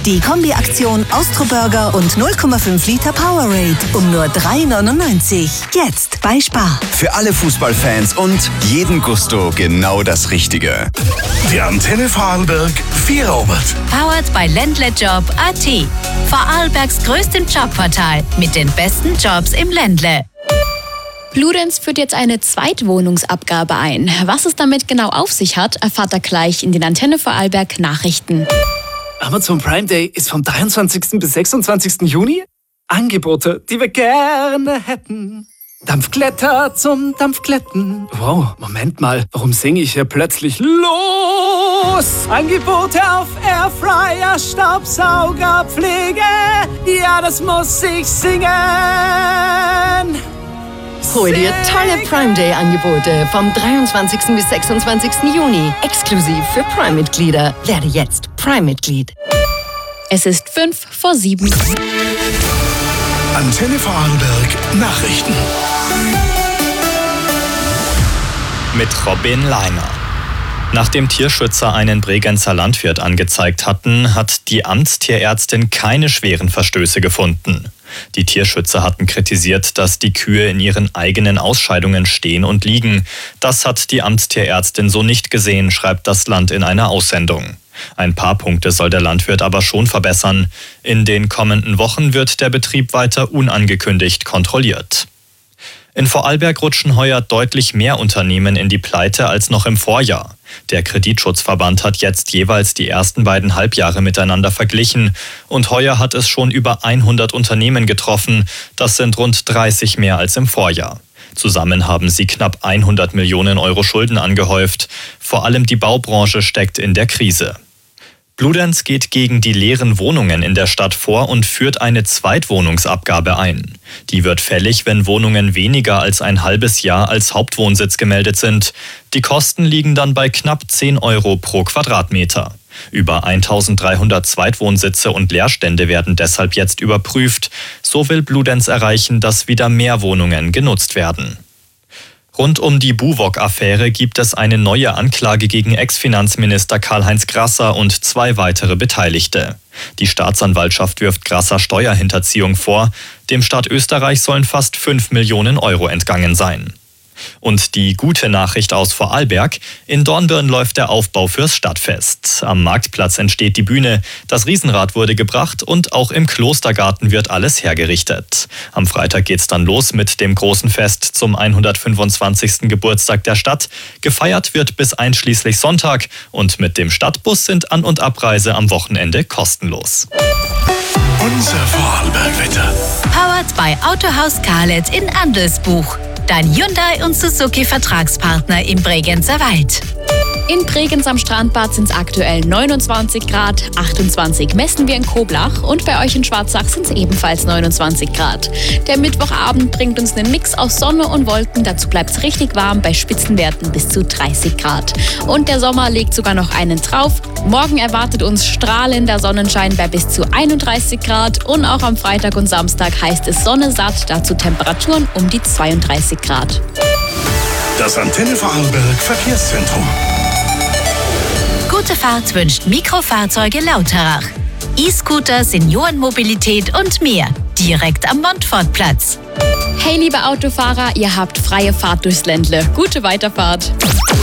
Die Kombi-Aktion Austroburger und 0,5 Liter Powerade um nur 3,99. Jetzt bei Spar. Für alle Fußballfans und jeden Gusto genau das Richtige. Die Antenne Vorarlberg Vierabend. Powered by Ländlejob.at. Vorarlbergs größtem Jobportal mit den besten Jobs im Ländle. Bludenz führt jetzt eine Zweitwohnungsabgabe ein. Was es damit genau auf sich hat, erfahrt ihr gleich in den Antenne Vorarlberg Nachrichten. Amazon Prime Day ist vom 23. bis 26. Juni. Angebote, die wir gerne hätten. Dampfkletter zum Dampfkletten. Wow, Moment mal, warum singe ich hier plötzlich los? Angebote auf Airfryer, Staubsauger, Pflege. Ja, das muss ich singen. Hol dir tolle Prime Day Angebote vom 23. bis 26. Juni. Exklusiv für Prime-Mitglieder. Werde jetzt Prime-Mitglied. Es ist 6:55. Antenne Vorarlberg Nachrichten. Mit Robin Leiner. Nachdem Tierschützer einen Bregenzer Landwirt angezeigt hatten, hat die Amtstierärztin keine schweren Verstöße gefunden. Die Tierschützer hatten kritisiert, dass die Kühe in ihren eigenen Ausscheidungen stehen und liegen. Das hat die Amtstierärztin so nicht gesehen, schreibt das Land in einer Aussendung. Ein paar Punkte soll der Landwirt aber schon verbessern. In den kommenden Wochen wird der Betrieb weiter unangekündigt kontrolliert. In Vorarlberg rutschen heuer deutlich mehr Unternehmen in die Pleite als noch im Vorjahr. Der Kreditschutzverband hat jetzt jeweils die ersten beiden Halbjahre miteinander verglichen und heuer hat es schon über 100 Unternehmen getroffen. Das sind rund 30 mehr als im Vorjahr. Zusammen haben sie knapp 100 Millionen Euro Schulden angehäuft. Vor allem die Baubranche steckt in der Krise. Bludenz geht gegen die leeren Wohnungen in der Stadt vor und führt eine Zweitwohnungsabgabe ein. Die wird fällig, wenn Wohnungen weniger als ein halbes Jahr als Hauptwohnsitz gemeldet sind. Die Kosten liegen dann bei knapp 10 Euro pro Quadratmeter. Über 1300 Zweitwohnsitze und Leerstände werden deshalb jetzt überprüft. So will Bludenz erreichen, dass wieder mehr Wohnungen genutzt werden. Rund um die Buwog-Affäre gibt es eine neue Anklage gegen Ex-Finanzminister Karl-Heinz Grasser und 2 weitere Beteiligte. Die Staatsanwaltschaft wirft Grasser Steuerhinterziehung vor. Dem Staat Österreich sollen fast 5 Millionen Euro entgangen sein. Und die gute Nachricht aus Vorarlberg: In Dornbirn läuft der Aufbau fürs Stadtfest. Am Marktplatz entsteht die Bühne, das Riesenrad wurde gebracht und auch im Klostergarten wird alles hergerichtet. Am Freitag geht's dann los mit dem großen Fest zum 125. Geburtstag der Stadt. Gefeiert wird bis einschließlich Sonntag und mit dem Stadtbus sind An- und Abreise am Wochenende kostenlos. Unser Vorarlberg-Wetter. Powered by Autohaus Karlet in Andelsbuch. Dein Hyundai und Suzuki Vertragspartner im Bregenzer Wald. In Bregenz am Strandbad sind es aktuell 29 Grad, 28 messen wir in Koblach und bei euch in Schwarzach sind es ebenfalls 29 Grad. Der Mittwochabend bringt uns einen Mix aus Sonne und Wolken, dazu bleibt es richtig warm bei Spitzenwerten bis zu 30 Grad. Und der Sommer legt sogar noch einen drauf. Morgen erwartet uns strahlender Sonnenschein bei bis zu 31 Grad und auch am Freitag und Samstag heißt es Sonne satt, dazu Temperaturen um die 32 Grad. Das Antenne Vorarlberg Verkehrszentrum. Gute Fahrt wünscht Mikrofahrzeuge Lauterach. E-Scooter, Seniorenmobilität und mehr. Direkt am Montfortplatz. Hey liebe Autofahrer, ihr habt freie Fahrt durchs Ländle. Gute Weiterfahrt.